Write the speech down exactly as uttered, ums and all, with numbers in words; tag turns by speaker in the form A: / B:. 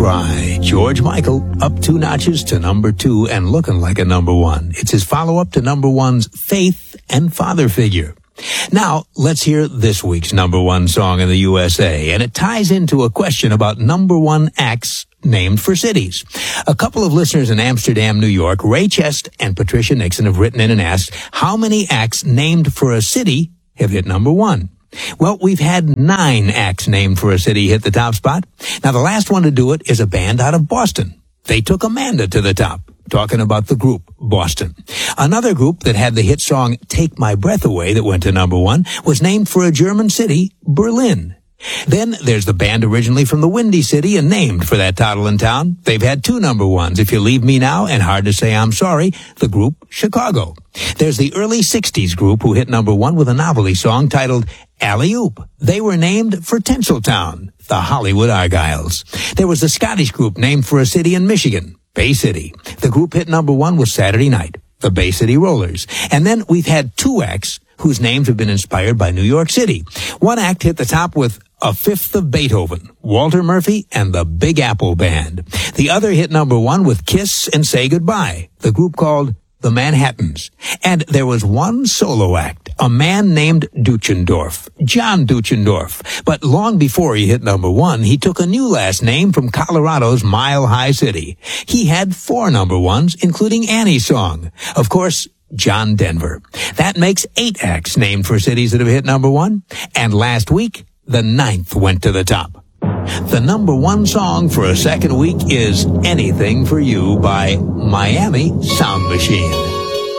A: Dry. George Michael up two notches to number two and looking like a number one. It's his follow-up to number one's Faith and Father Figure. Now, let's hear this week's number one song in the U S A, and it ties into a question about number one acts named for cities. A couple of listeners in Amsterdam, New York, Ray Chest and Patricia Nixon, have written in and asked how many acts named for a city have hit number one. Well, we've had nine acts named for a city hit the top spot. Now, the last one to do it is a band out of Boston. They took Amanda to the top. Talking about the group, Boston. Another group that had the hit song Take My Breath Away that went to number one was named for a German city, Berlin. Then there's the band originally from the Windy City and named for that toddling town. They've had two number ones, If You Leave Me Now and Hard to Say I'm Sorry, the group Chicago. There's the early sixties group who hit number one with a novelty song titled Alley Oop. They were named for Tinseltown, the Hollywood Argyles. There was the Scottish group named for a city in Michigan, Bay City. The group hit number one was Saturday Night, the Bay City Rollers. And then we've had two acts whose names have been inspired by New York City. One act hit the top with A Fifth of Beethoven, Walter Murphy and the Big Apple Band. The other hit number one with Kiss and Say Goodbye, the group called the Manhattans. And there was one solo act, a man named Duchendorf, John Duchendorf. But long before he hit number one, he took a new last name from Colorado's Mile High City. He had four number ones, including Annie's song. Of course, John Denver. That makes eight acts named for cities that have hit number one. And last week, the ninth went to the top. The number one song for a second week is Anything for You by Miami Sound Machine.